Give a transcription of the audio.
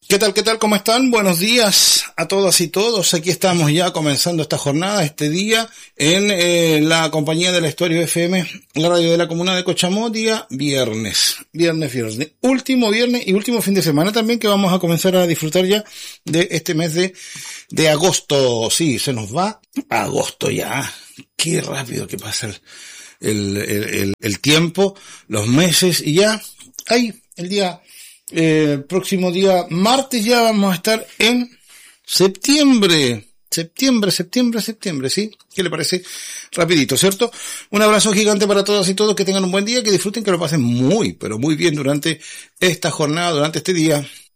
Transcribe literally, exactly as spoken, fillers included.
¿Qué tal, qué tal, cómo están? Buenos días a todas y todos. Aquí estamos ya comenzando esta jornada, este día, en eh, la compañía del Estuario F M, la radio de la comuna de Cochamó, día viernes. Viernes, viernes. Último viernes y último fin de semana también, que vamos a comenzar a disfrutar ya de este mes de, de agosto. Sí, se nos va agosto ya. Qué rápido que pasa el, el, el, el, el tiempo, los meses, y ya, ahí, el día... Eh, próximo día martes ya vamos a estar en septiembre, septiembre, septiembre, septiembre, ¿sí? ¿Qué le parece? Rapidito, ¿cierto? Un abrazo gigante para todas y todos, que tengan un buen día, que disfruten, que lo pasen muy, pero muy bien durante esta jornada, durante este día